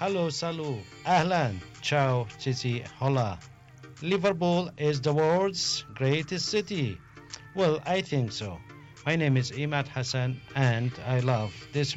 Hello, salut, ahlan, ciao, chichi, hola. Liverpool is the world's greatest city. Well, I think so. My name is Imad Hassan and I love this